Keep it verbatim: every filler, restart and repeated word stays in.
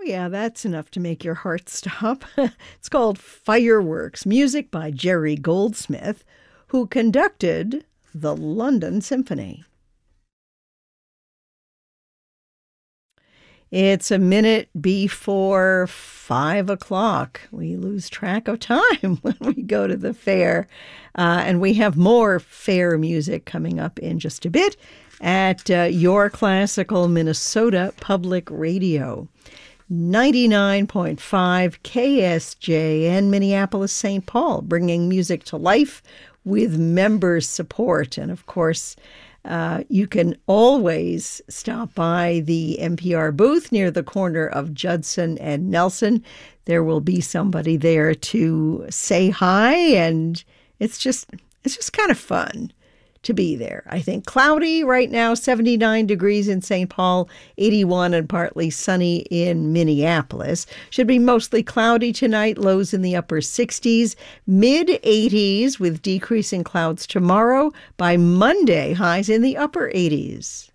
yeah, that's enough to make your heart stop. It's called Fireworks, music by Jerry Goldsmith, who conducted the London Symphony. It's a minute before five o'clock. We lose track of time when we go to the fair. Uh, and we have more fair music coming up in just a bit at uh, Your Classical Minnesota Public Radio. ninety-nine point five K S J N, Minneapolis, Saint Paul, bringing music to life with member support. And of course, Uh, you can always stop by the N P R booth near the corner of Judson and Nelson. There will be somebody there to say hi, and it's just it's just kind of fun to be there. I think cloudy right now, seventy-nine degrees in Saint Paul, eighty-one and partly sunny in Minneapolis. Should be mostly cloudy tonight, lows in the upper sixties, mid eighties with decreasing clouds tomorrow. By Monday, highs in the upper eighties.